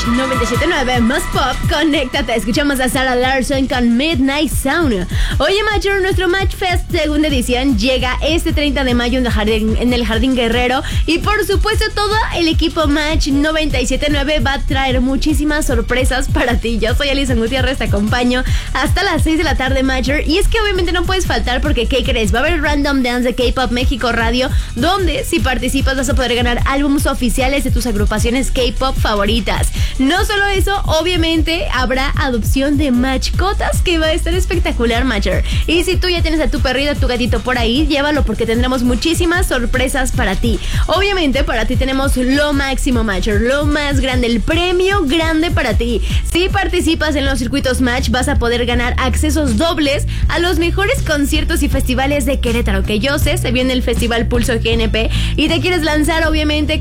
Match 97.9 más pop, conéctate. Escuchamos a Sarah Larson con Midnight Sound. Oye, Matcher, nuestro Match Fest segunda edición llega este 30 de mayo en el Jardín Guerrero. Y por supuesto, todo el equipo Match 97.9 va a traer muchísimas sorpresas para ti. Yo soy Alison Gutiérrez, te acompaño hasta las 6 de la tarde, Matcher. Y es que obviamente no puedes faltar porque, ¿qué crees? Va a haber Random Dance de K-Pop México Radio, donde si participas vas a poder ganar álbumes oficiales de tus agrupaciones K-Pop favoritas. No solo eso, obviamente habrá adopción de mascotas que va a estar espectacular, Matcher. Y si tú ya tienes a tu perrito, a tu gatito por ahí, llévalo porque tendremos muchísimas sorpresas para ti. Obviamente para ti tenemos lo máximo, Matcher, lo más grande, el premio grande para ti. Si participas en los circuitos Match, vas a poder ganar accesos dobles a los mejores conciertos y festivales de Querétaro. Que yo sé, se viene el Festival Pulso GNP y te quieres lanzar obviamente